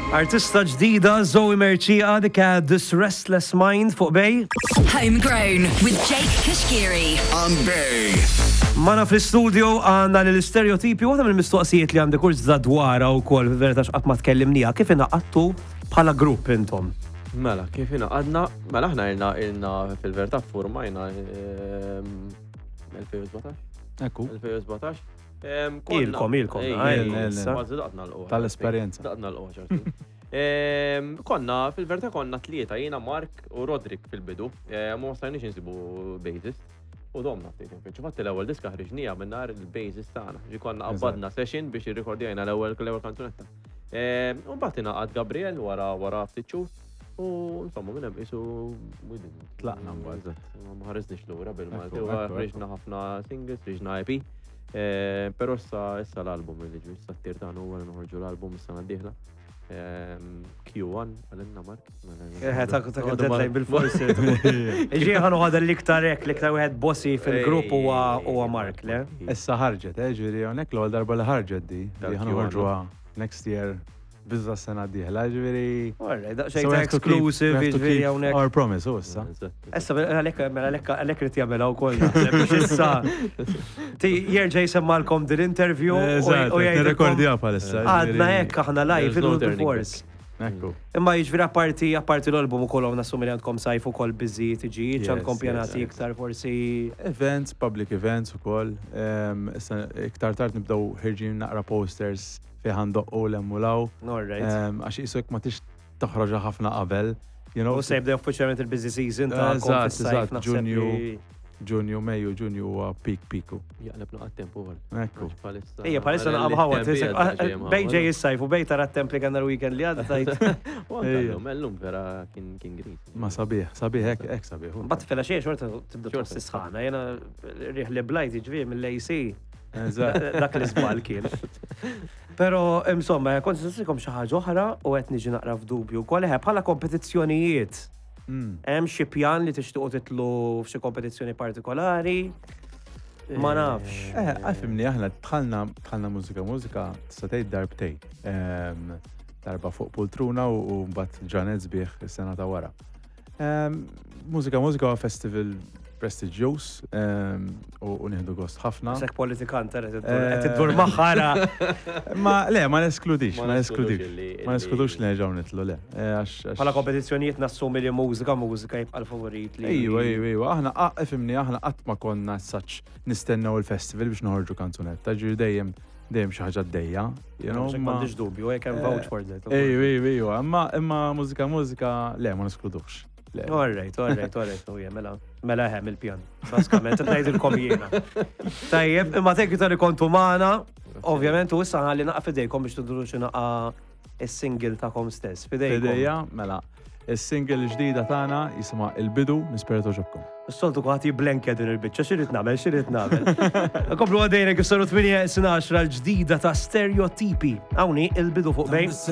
Artista ġdida, Zoe Mercia, dik This Restless Mind fuq Bej. Homegrown with Jake Kashkiri. On Bej. Mana fl-studio għanna l-stereotipi, waħda mill-mistoqsijiet li għandek kurz dwara u kol, verita xqat ma tkellimnija, kif inaqattu bħala grupp intom? Mela, kif inaqadna, mela ħna ilna fil-verta formajna 2017. Ekku. 2017. Ilkom. Tal-esperienza. Daqna l-qoċa. Konna, fil-verta konna tlieta, jiena Mark u Rodrik fil-bidu. Ma stajniex insibu bassist. U domna ftit infittxu. Fatti l-ewwel diska ħriġnija minn nar il-bassist tagħna. Ġi konna qabbadna session biex irrikordjajna l-ewwel kanzunetta. U mbagħad ingħaqad Gabriel wara ftit xhur. U insomma minn hemm isu Tlaqna mbagħad. Ma ħaresniex lura bil-Malti. Ħriġna ħafna singles, ħriġna EP. Però issa l-album li ġi s-sattir tagħna huwa noħorġu l-album is-sena d-dieħla. Q1 għalinna Mark. Ta' deadline bil-forsi. Ġieħan u għada l-iktar l-iktar wieħed bossi fil-grupp huwa Mark, le? Issa ħarġet, ġiri, hawnhekk l-ewwel darba li ħarġet di. Ħan ħorġuha next year bizza s-sena d-dieħla, ġifieri. Xejn ta' exclusive, ġifieri hawnhekk. Our promise, u issa. Issa għalhekk rid jagħmilha wkoll naħseb biex issa. Jerġa' jsemmalkom din interview u jgħid. Nirrekordja bħalissa. Għadna hekk aħna live il-force. Ekku. Imma jiġifieri apparti l-album ukoll nassumi li għandkom sajf ukoll biżi tiġi, għandkom pjanati iktar forsi. Events, public events ukoll. Issa iktar tard nibdew ħirġin naqra posters fi ħandoqqu l-emmulaw. Għax isek ma tix toħroġa ħafna qabel. U sejbdew uffiċjalment il-busy season ta' Eżatt, Ġunju, Mejju, Ġunju huwa piku. Jaqleb naqgħad tempo għal. Ekku. Ejja, palissa naqab ħawat. Bej ġej is-sajf u bej tara t-temp li kellna l-weekend li għadha tajt. Mellum vera kien gris. Ma sabiħ, hekk sabiħ. Bat fela xejn xorta tibda tħossi sħana, jena riħ li blajt jiġifieri mill-AC. Dak l-isbal kien. Pero, insomma, kont nistikom xi ħaġa oħra u qed niġi naqra f'dubju. Kolli bħala kompetizzjonijiet. Hemm xi pjan li tixtiequ titlu f'xi kompetizzjoni partikolari? Ma nafx. Għalfimni aħna tħallna mużika tista' tgħid darbtejn. Darba fuq Poltruna u mbagħad ġanet sbieħ is-sena ta' wara. Mużika huwa festival prestigious u nieħdu gost ħafna. Sek politikant qed iddur maħħara. Ma neskludix li ġew nitlu le. Bħala kompetizzjonijiet nassumi li mużika jibqa' l-favorit li. Ejwa, aħna fimni aħna qatt ma konna saċ nistennew il-festival biex noħorġu kanzunetta, ġifieri dejjem xi ħaġa d-dejja. M'għandix dubju, hekk hemm vouch for that. Ejwa, imma mużika le ma neskludux. All right, mela hemm il-pjan. Baskament, ngħidilkom jiena. Tajjeb, imma tekki tal kontu magħna, ovvjament u issa ħalli naqa' fidejkom biex tidru xi naqa' is-single tagħkom stess. Fidejja, mela. Is-single ġdida tagħna jisimha Il-Bidu nispirtu ġobkom. Is-soltu kwaħt jiblenka din il-biċċa, x'irid nagħmel. Komplu għadejna kif saru 8 l-ġdida ta' stereotipi. Hawnhi Il-Bidu fuq Bej.